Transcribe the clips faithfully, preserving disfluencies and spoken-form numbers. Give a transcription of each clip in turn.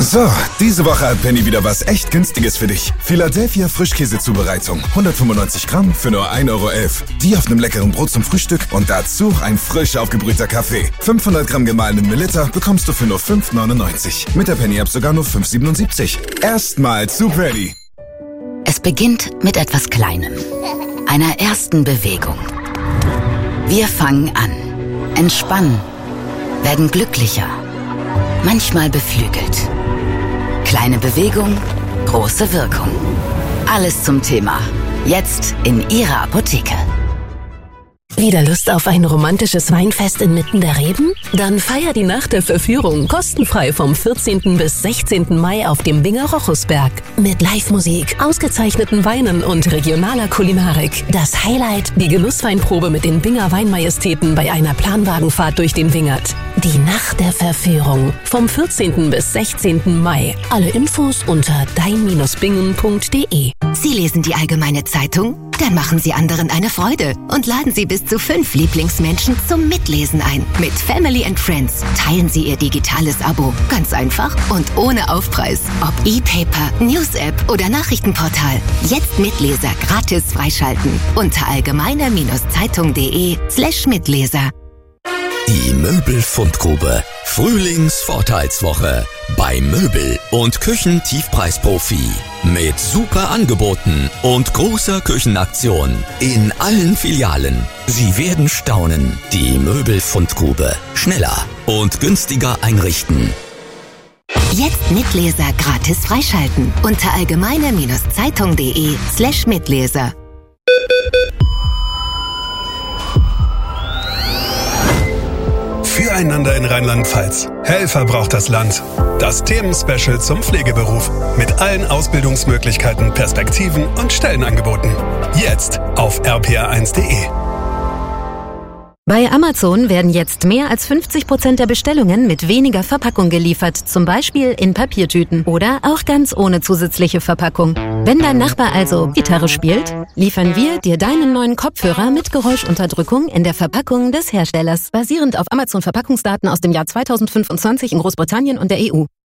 So, diese Woche hat Penny wieder was echt Günstiges für dich. Philadelphia Frischkäsezubereitung. hundertfünfundneunzig Gramm für nur ein Euro elf. Die auf einem leckeren Brot zum Frühstück und dazu ein frisch aufgebrühter Kaffee. fünfhundert Gramm gemahlenen Melitta bekommst du für nur fünf neunundneunzig. Mit der Penny-App sogar nur fünf siebenundsiebzig. Erstmal zu Penny. Es beginnt mit etwas Kleinem. Einer ersten Bewegung. Wir fangen an, entspannen, werden glücklicher, manchmal beflügelt. Kleine Bewegung, große Wirkung. Alles zum Thema. Jetzt in Ihrer Apotheke. Wieder Lust auf ein romantisches Weinfest inmitten der Reben? Dann feier die Nacht der Verführung kostenfrei vom vierzehnten bis sechzehnten Mai auf dem Binger Rochusberg. Mit Live-Musik, ausgezeichneten Weinen und regionaler Kulinarik. Das Highlight, die Genussweinprobe mit den Binger Weinmajestäten bei einer Planwagenfahrt durch den Wingert. Die Nacht der Verführung vom vierzehnten bis sechzehnten Mai. Alle Infos unter dein Bindestrich bingen punkt de. Sie lesen die Allgemeine Zeitung? Dann machen Sie anderen eine Freude und laden Sie bis zu fünf Lieblingsmenschen zum Mitlesen ein. Mit Family and Friends teilen Sie Ihr digitales Abo. Ganz einfach und ohne Aufpreis. Ob E-Paper, News-App oder Nachrichtenportal. Jetzt Mitleser gratis freischalten. Unter allgemeine-zeitung.de slash Mitleser. Die Möbelfundgrube. Frühlingsvorteilswoche bei Möbel- und Küchentiefpreisprofi. Mit super Angeboten und großer Küchenaktion in allen Filialen. Sie werden staunen. Die Möbelfundgrube. Schneller und günstiger einrichten. Jetzt Mitleser gratis freischalten. Unter allgemeine-zeitung.de slash Mitleser. Füreinander in Rheinland-Pfalz. Helfer braucht das Land. Das Themenspecial zum Pflegeberuf. Mit allen Ausbildungsmöglichkeiten, Perspektiven und Stellenangeboten. Jetzt auf r p r eins punkt de. Bei Amazon werden jetzt mehr als fünfzig Prozent der Bestellungen mit weniger Verpackung geliefert, zum Beispiel in Papiertüten oder auch ganz ohne zusätzliche Verpackung. Wenn dein Nachbar also Gitarre spielt, liefern wir dir deinen neuen Kopfhörer mit Geräuschunterdrückung in der Verpackung des Herstellers, basierend auf Amazon-Verpackungsdaten aus dem Jahr zweitausendfünfundzwanzig in Großbritannien und der E U.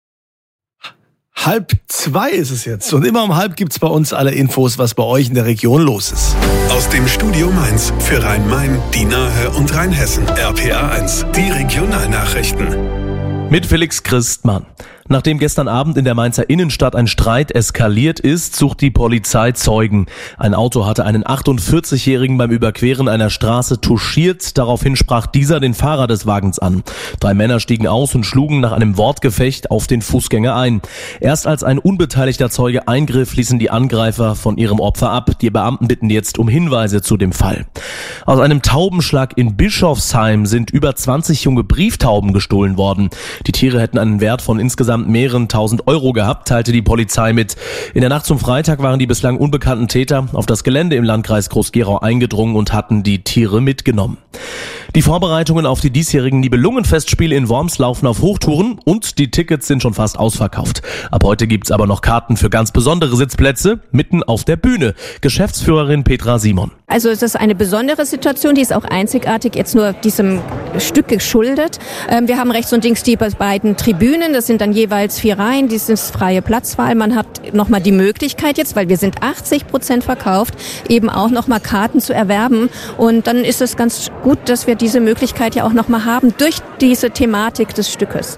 Halb zwei ist es jetzt. Und immer um halb gibt's bei uns alle Infos, was bei euch in der Region los ist. Aus dem Studio Mainz für Rhein-Main, die Nahe und Rheinhessen. R P R eins, die Regionalnachrichten. Mit Felix Christmann. Nachdem gestern Abend in der Mainzer Innenstadt ein Streit eskaliert ist, sucht die Polizei Zeugen. Ein Auto hatte einen achtundvierzigjährigen beim Überqueren einer Straße touchiert. Daraufhin sprach dieser den Fahrer des Wagens an. Drei Männer stiegen aus und schlugen nach einem Wortgefecht auf den Fußgänger ein. Erst als ein unbeteiligter Zeuge eingriff, ließen die Angreifer von ihrem Opfer ab. Die Beamten bitten jetzt um Hinweise zu dem Fall. Aus einem Taubenschlag in Bischofsheim sind über zwanzig junge Brieftauben gestohlen worden. Die Tiere hätten einen Wert von insgesamt mehreren tausend Euro gehabt, teilte die Polizei mit. In der Nacht zum Freitag waren die bislang unbekannten Täter auf das Gelände im Landkreis Groß-Gerau eingedrungen und hatten die Tiere mitgenommen. Die Vorbereitungen auf die diesjährigen Nibelungenfestspiele in Worms laufen auf Hochtouren und die Tickets sind schon fast ausverkauft. Ab heute gibt's aber noch Karten für ganz besondere Sitzplätze mitten auf der Bühne. Geschäftsführerin Petra Simon. Also es ist eine besondere Situation, die ist auch einzigartig jetzt nur diesem Stück geschuldet. Wir haben rechts und links die beiden Tribünen, das sind dann jeweils vier Reihen, dies ist freie Platzwahl. Man hat nochmal die Möglichkeit jetzt, weil wir sind achtzig Prozent verkauft, eben auch nochmal Karten zu erwerben. Und dann ist es ganz gut, dass wir diese Möglichkeit ja auch nochmal haben durch diese Thematik des Stückes.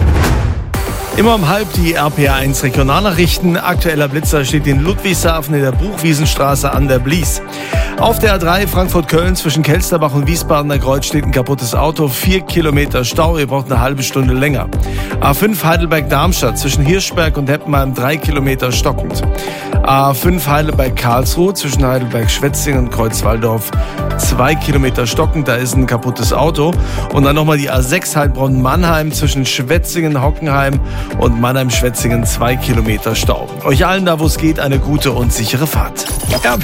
Immer um halb die R P R eins Regionalnachrichten. Aktueller Blitzer steht in Ludwigshafen in der Buchwiesenstraße an der Blies. Auf der A drei Frankfurt-Köln zwischen Kelsterbach und Wiesbadener Kreuz steht ein kaputtes Auto. Vier Kilometer Stau, ihr braucht eine halbe Stunde länger. A fünf Heidelberg-Darmstadt zwischen Hirschberg und Heppenheim drei Kilometer stockend. A fünf Heidelberg-Karlsruhe zwischen Heidelberg-Schwetzingen und Kreuzwaldorf zwei Kilometer stockend, da ist ein kaputtes Auto. Und dann nochmal die A sechs Heilbronn-Mannheim zwischen Schwetzingen, Hockenheim und Mannheim-Schwetzingen zwei Kilometer Stau. Euch allen da, wo es geht, eine gute und sichere Fahrt.